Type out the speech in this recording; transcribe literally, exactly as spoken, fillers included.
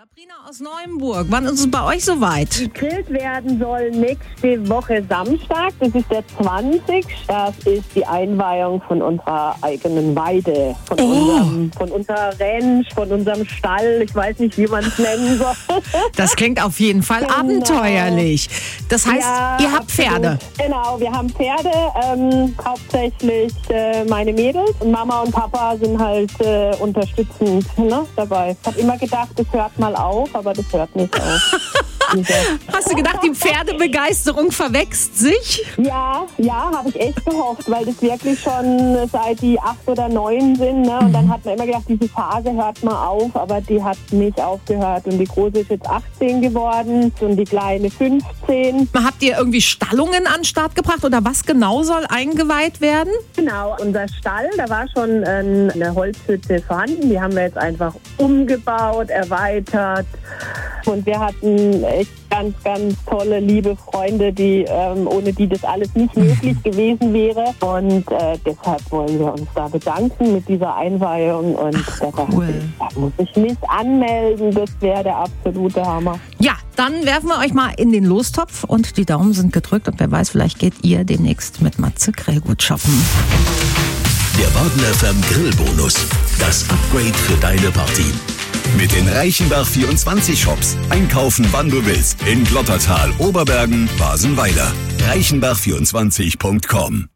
Sabrina aus Neuenburg, wann ist es bei euch soweit? Gegrillt werden soll nächste Woche Samstag, das ist der zwanzigste Das ist die Einweihung von unserer eigenen Weide, von, oh. unserem, von unserer Ranch, von unserem Stall. Ich weiß nicht, wie man es nennen soll. Das klingt auf jeden Fall genau. abenteuerlich. Das heißt, ja, ihr habt absolut. Pferde? Genau, wir haben Pferde, ähm, hauptsächlich äh, meine Mädels. Und Mama und Papa sind halt äh, unterstützend ne, dabei. Ich habe immer gedacht, das hört mal auf, aber das hört nicht auf. Hast du gedacht, die Pferdebegeisterung verwächst sich? Ja, ja, habe ich echt gehofft, weil das wirklich schon seit die acht oder neun sind. Ne? Und dann hat man immer gedacht, diese Phase hört mal auf, aber die hat nicht aufgehört. Und die Große ist jetzt achtzehn geworden und die Kleine fünfzehn. Habt ihr irgendwie Stallungen an den Start gebracht oder was genau soll eingeweiht werden? Genau, unser Stall, da war schon eine Holzhütte vorhanden. Die haben wir jetzt einfach umgebaut, erweitert. Und wir hatten echt ganz, ganz tolle, liebe Freunde, die ähm, ohne die das alles nicht möglich gewesen wäre. Und äh, deshalb wollen wir uns da bedanken mit dieser Einweihung. Und da, cool. da muss ich mich anmelden. Das wäre der absolute Hammer. Ja, dann werfen wir euch mal in den Lostopf und die Daumen sind gedrückt. Und wer weiß, vielleicht geht ihr demnächst mit Matze Grillgut shoppen. Der Baden F M Grillbonus. Das Upgrade für deine Party. Mit den Reichenbach vierundzwanzig Shops. Einkaufen, wann du willst. In Glottertal, Oberbergen, Basenweiler. reichenbach vierundzwanzig punkt com